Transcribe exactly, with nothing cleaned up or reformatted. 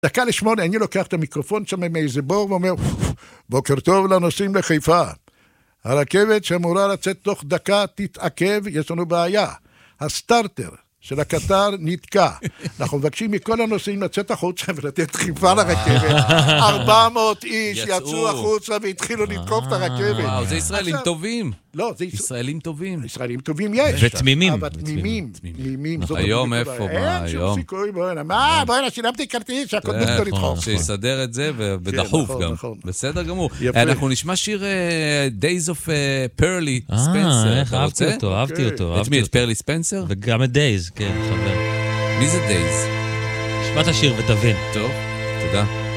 דקה לשמונה, אני לוקח את המיקרופון שם מאיזה בור ואומר, בוקר טוב לנוסעים לחיפה. הרכבת שאמורה לצאת תוך דקה תתעכב, יש לנו בעיה. הסטארטר של הקטר נתקע. אנחנו מבקשים מכל הנוסעים לצאת החוצה ולתת דחיפה לרכבת. ארבע מאות איש יצאו החוצה והתחילו לתקוף את הרכבת. וואו, זה ישראלים טובים. לא, זה ישראלים טובים. ישראלים טובים יש. ותמימים. אבל תמימים. תמימים. היום איפה, מה, אין שום היום? סיכוי, בוא'נה. מה, בוא'נה, שילמתי כרטיס שהקונדוקטור ידחוף. שיסדר את זה ובדחוף גם. בסדר גמור. אנחנו נשמע שיר Days of Pearly Spencer. אה, איך אהבתי אותו, אהבתי אותו. את מי? את פרלי ספנסר? וגם את דייז, כן, חבר. מי זה דייז? שמע את השיר ותבין. טוב, תודה.